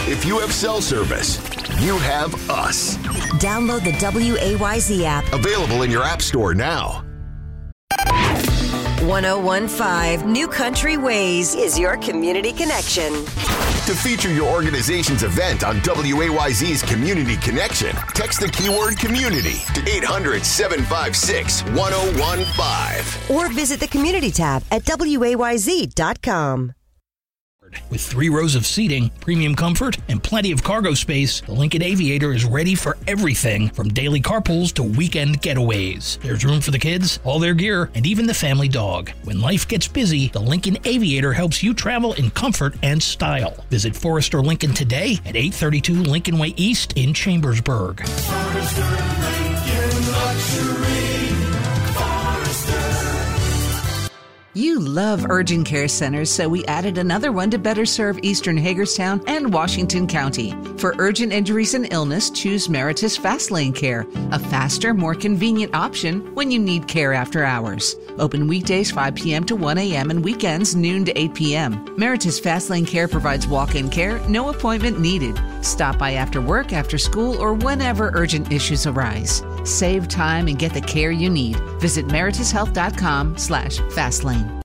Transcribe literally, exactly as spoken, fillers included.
If you have cell service, you have us. Download the W A Y Z app. Available in your app store now. one oh one point five New Country Ways is your community connection. To feature your organization's event on W A Y Z's Community Connection, text the keyword community to eight hundred, seven five six, one oh one five. Or visit the community tab at W A Y Z dot com. With three rows of seating, premium comfort, and plenty of cargo space, the Lincoln Aviator is ready for everything from daily carpools to weekend getaways. There's room for the kids, all their gear, and even the family dog. When life gets busy, the Lincoln Aviator helps you travel in comfort and style. Visit Forrester Lincoln today at eight thirty-two Lincoln Way East in Chambersburg. Forrester Lincoln Luxury. Forrester. You love urgent care centers, so we added another one to better serve Eastern Hagerstown and Washington County. For urgent injuries and illness, choose Meritus Fastlane Care, a faster, more convenient option when you need care after hours. Open weekdays five p.m. to one a.m. and weekends noon to eight p.m. Meritus Fastlane Care provides walk-in care, no appointment needed. Stop by after work, after school, or whenever urgent issues arise. Save time and get the care you need. Visit meritus health dot com slash fastlane.